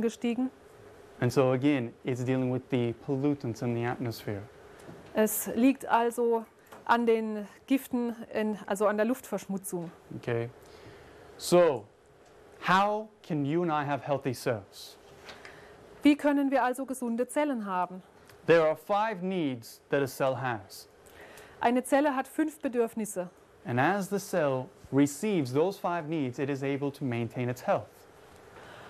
angestiegen. And so again, it's dealing with the pollutants in the atmosphere. Es liegt also an den Giften, also an der Luftverschmutzung. Okay? So, how can you and I have healthy cells? Wie können wir also gesunde Zellen haben? There are 5 needs that a cell has. Eine Zelle hat 5 Bedürfnisse. And as the cell receives those 5 needs, it is able to maintain its health.